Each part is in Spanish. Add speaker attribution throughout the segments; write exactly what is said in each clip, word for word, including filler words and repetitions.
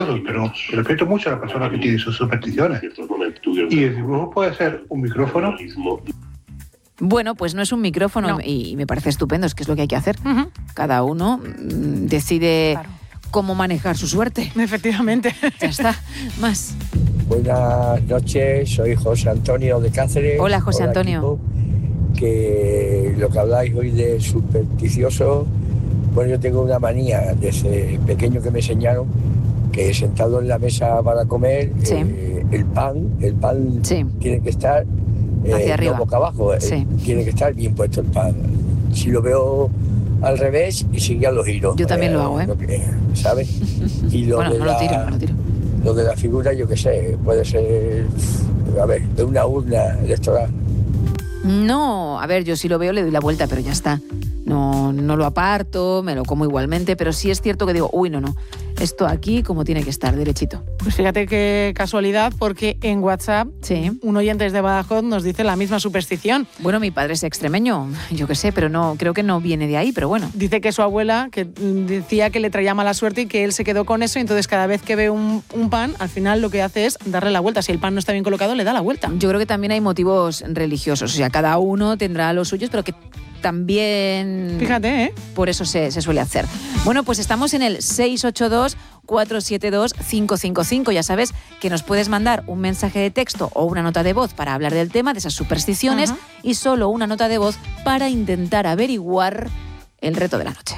Speaker 1: pero respeto mucho a las personas que tienen sus supersticiones. Y el dibujo puede ser un micrófono.
Speaker 2: Bueno, pues no es un micrófono no. y me parece estupendo, es que es lo que hay que hacer. Uh-huh. Cada uno mmm, decide claro. cómo manejar su suerte.
Speaker 3: Efectivamente.
Speaker 2: Ya está, más.
Speaker 4: Buenas noches, soy José Antonio de Cáceres.
Speaker 2: Hola, José
Speaker 4: Hola,
Speaker 2: Antonio.
Speaker 4: Equipo, que lo que habláis hoy de supersticioso, bueno, yo tengo una manía desde pequeño que me enseñaron que sentado en la mesa para comer, sí. eh, el pan, el pan sí. tiene que estar eh,
Speaker 2: hacia arriba,
Speaker 4: no boca abajo,
Speaker 2: sí.
Speaker 4: eh, tiene que estar bien puesto el pan. Si lo veo al revés, y sigue a los giros.
Speaker 2: Yo también eh, lo hago, ¿eh?
Speaker 4: Lo que, ¿sabes? Y lo
Speaker 2: bueno,
Speaker 4: de
Speaker 2: no
Speaker 4: la,
Speaker 2: lo tiro, no lo tiro.
Speaker 4: Lo de la figura, yo qué sé, puede ser, a ver, de una urna electoral.
Speaker 2: No, a ver, yo si lo veo le doy la vuelta, pero ya está. No, no lo aparto, me lo como igualmente, pero sí es cierto que digo, uy, no, no, esto aquí como tiene que estar, derechito.
Speaker 3: Pues fíjate qué casualidad, porque en WhatsApp
Speaker 2: sí.
Speaker 3: un oyente desde Badajoz nos dice la misma superstición.
Speaker 2: Bueno, mi padre es extremeño, yo qué sé, pero no, creo que no viene de ahí, pero bueno.
Speaker 3: Dice que su abuela que decía que le traía mala suerte y que él se quedó con eso, y entonces cada vez que ve un, un pan, al final lo que hace es darle la vuelta. Si el pan no está bien colocado, le da la vuelta.
Speaker 2: Yo creo que también hay motivos religiosos, o sea, cada uno tendrá los suyos, pero que también...
Speaker 3: Fíjate, ¿eh?
Speaker 2: Por eso se, se suele hacer. Bueno, pues estamos en el seis ocho dos, cuatro siete dos, cinco cinco cinco. Ya sabes que nos puedes mandar un mensaje de texto o una nota de voz para hablar del tema, de esas supersticiones, uh-huh. y solo una nota de voz para intentar averiguar el reto de la noche.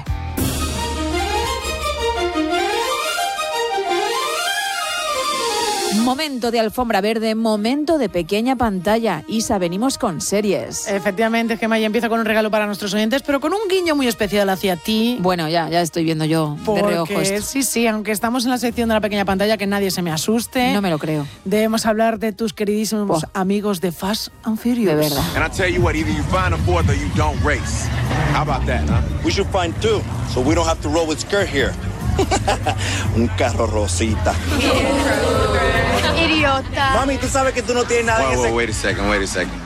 Speaker 2: Momento de alfombra verde, momento de pequeña pantalla. Isa, venimos con series.
Speaker 3: Efectivamente, Gemma, ya empieza con un regalo para nuestros oyentes, pero con un guiño muy especial hacia ti.
Speaker 2: Bueno, ya, ya estoy viendo yo
Speaker 3: Porque,
Speaker 2: de reojo esto.
Speaker 3: Sí, sí, aunque estamos en la sección de la pequeña pantalla, que nadie se me asuste.
Speaker 2: No me lo creo.
Speaker 3: Debemos hablar de tus queridísimos
Speaker 2: oh.
Speaker 3: amigos de Fast and Furious.
Speaker 2: De verdad.
Speaker 5: And I tell you what, either you find a fourth or you don't race. How about that, huh?
Speaker 6: We should find two, so we don't have to roll with skirt here. Un carro rosita.
Speaker 7: Idiota.
Speaker 6: Mami, tú sabes que tú no tienes nada
Speaker 5: whoa,
Speaker 6: en
Speaker 5: whoa,
Speaker 6: ese...
Speaker 5: wait a second, wait a second.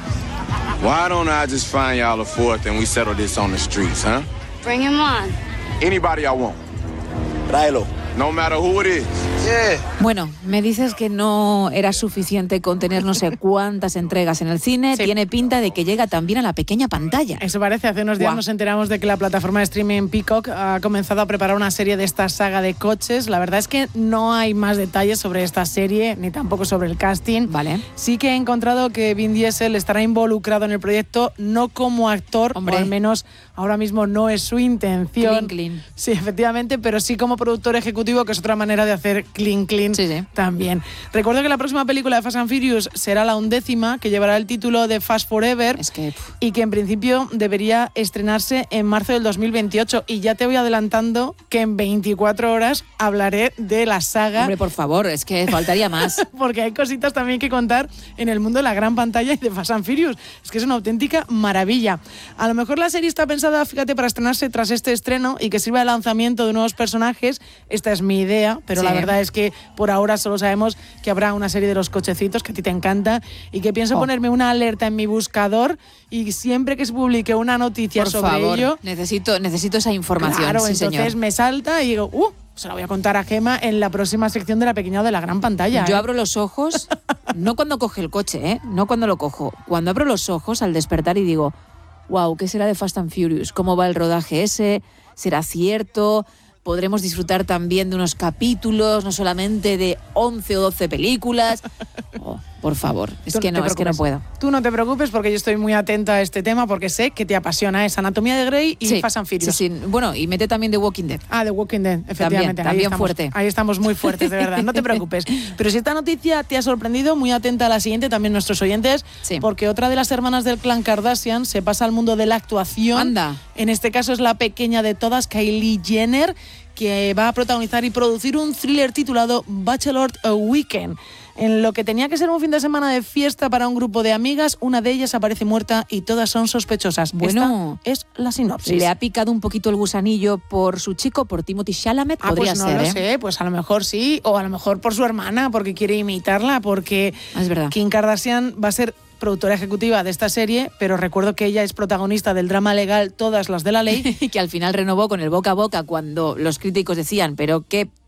Speaker 5: Why don't I just find y'all a fourth and we settle this on the streets, huh?
Speaker 7: Bring him on.
Speaker 5: Anybody I want.
Speaker 6: Tráelo.
Speaker 5: No matter who it is.
Speaker 6: Yeah.
Speaker 2: Bueno, me dices que no era suficiente con tener no sé cuántas entregas en el cine. Sí. Tiene pinta de que llega también a la pequeña pantalla.
Speaker 3: Eso parece. Hace unos días wow. nos enteramos de que la plataforma de streaming Peacock ha comenzado a preparar una serie de esta saga de coches. La verdad es que no hay más detalles sobre esta serie, ni tampoco sobre el casting.
Speaker 2: Vale.
Speaker 3: Sí que he encontrado que Vin Diesel estará involucrado en el proyecto, no como actor,
Speaker 2: Hombre.
Speaker 3: o al menos ahora mismo no es su intención.
Speaker 2: Clean, clean.
Speaker 3: Sí, efectivamente, pero sí como productor ejecutivo, que es otra manera de hacer clean, clean.
Speaker 2: Sí, sí.
Speaker 3: También. Recuerdo que la próxima película de Fast and Furious será la undécima, que llevará el título de Fast Forever,
Speaker 2: es que...
Speaker 3: y que en principio debería estrenarse en marzo del dos mil veintiocho. Y ya te voy adelantando que en veinticuatro horas hablaré de la saga.
Speaker 2: Hombre, por favor, es que faltaría más.
Speaker 3: Porque hay cositas también que contar en el mundo de la gran pantalla y de Fast and Furious. Es que es una auténtica maravilla. A lo mejor la serie está pensada, fíjate, para estrenarse tras este estreno y que sirva de lanzamiento de nuevos personajes. Esta es mi idea, pero sí. la verdad es que por ahora solo sabemos que habrá una serie de los cochecitos que a ti te encanta y que pienso oh. ponerme una alerta en mi buscador y siempre que se publique una noticia
Speaker 2: por
Speaker 3: sobre
Speaker 2: favor,
Speaker 3: ello...
Speaker 2: necesito, necesito esa información.
Speaker 3: Claro,
Speaker 2: sí,
Speaker 3: entonces
Speaker 2: señor.
Speaker 3: me salta y digo, uh, se la voy a contar a Gemma en la próxima sección de La Pequeña o de la Gran Pantalla.
Speaker 2: Yo
Speaker 3: ¿eh?
Speaker 2: abro los ojos, no cuando coge el coche, ¿eh? no cuando lo cojo, cuando abro los ojos al despertar y digo, wow, ¿qué será de Fast and Furious? ¿Cómo va el rodaje ese? ¿Será cierto? Podremos disfrutar también de unos capítulos, no solamente de once o doce películas. Oh, por favor, es que no, es que no puedo.
Speaker 3: Tú no te preocupes porque yo estoy muy atenta a este tema porque sé que te apasiona. Es Anatomía de Grey y
Speaker 2: sí,
Speaker 3: Fast and Furious.
Speaker 2: Sí, sí. Bueno, y mete también The Walking Dead.
Speaker 3: Ah, The Walking Dead, efectivamente.
Speaker 2: También, también
Speaker 3: ahí estamos,
Speaker 2: fuerte.
Speaker 3: Ahí estamos muy fuertes, de verdad. No te preocupes. Pero si esta noticia te ha sorprendido, muy atenta a la siguiente, también nuestros oyentes,
Speaker 2: sí.
Speaker 3: porque otra de las hermanas del clan Kardashian se pasa al mundo de la actuación.
Speaker 2: Anda.
Speaker 3: En este caso es la pequeña de todas, Kylie Jenner, que va a protagonizar y producir un thriller titulado Bachelor Weekend. En lo que tenía que ser un fin de semana de fiesta para un grupo de amigas, una de ellas aparece muerta y todas son sospechosas.
Speaker 2: Bueno,
Speaker 3: esta es la sinopsis.
Speaker 2: ¿Le ha picado un poquito el gusanillo por su chico, por Timothée Chalamet?
Speaker 3: Ah,
Speaker 2: Podría
Speaker 3: pues no
Speaker 2: ser,
Speaker 3: lo
Speaker 2: ¿eh?
Speaker 3: sé, pues a lo mejor sí, o a lo mejor por su hermana, porque quiere imitarla, porque
Speaker 2: es verdad.
Speaker 3: Kim Kardashian va a ser productora ejecutiva de esta serie, pero recuerdo que ella es protagonista del drama legal Todas las de la ley.
Speaker 2: Y que al final renovó con el boca a boca cuando los críticos decían, pero qué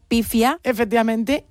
Speaker 2: pifia.
Speaker 3: Efectivamente.